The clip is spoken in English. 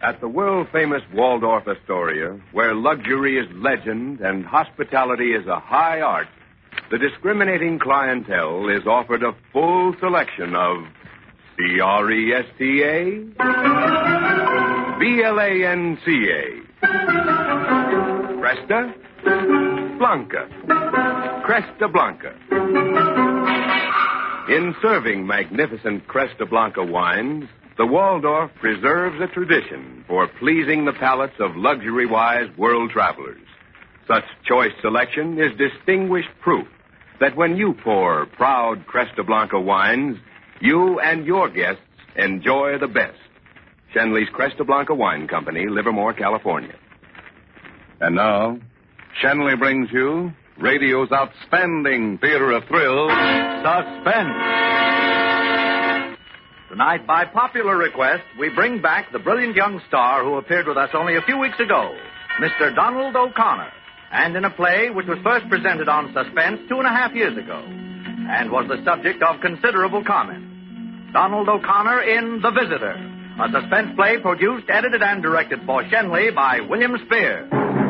At the world-famous Waldorf Astoria, where luxury is legend and hospitality is a high art, the discriminating clientele is offered a full selection of Cresta, Blanca, Cresta Blanca, Cresta Blanca. In serving magnificent Cresta Blanca wines, the Waldorf preserves a tradition for pleasing the palates of luxury-wise world travelers. Such choice selection is distinguished proof that when you pour proud Cresta Blanca wines, you and your guests enjoy the best. Shenley's Cresta Blanca Wine Company, Livermore, California. And now, Shenley brings you radio's outstanding theater of thrills, Suspense. Tonight, by popular request, we bring back the brilliant young star who appeared with us only a few weeks ago, Mr. Donald O'Connor, and in a play which was first presented on Suspense 2.5 years ago, and was the subject of considerable comment. Donald O'Connor in The Visitor, a suspense play produced, edited, and directed for Shenley by William Spear.